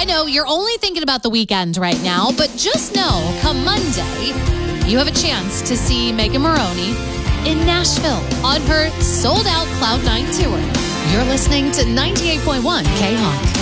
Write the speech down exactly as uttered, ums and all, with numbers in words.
know you're only thinking about the weekend right now, but just know, come Monday, you have a chance to see Megan Moroney in Nashville on her sold-out Cloud nine tour. You're listening to ninety-eight point one K-Hawk.